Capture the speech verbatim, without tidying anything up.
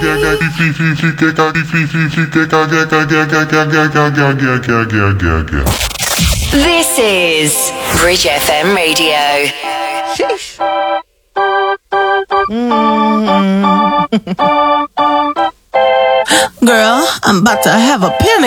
This is Bridge F M Radio. Sheesh. Mm. Girl, I'm about to have a panic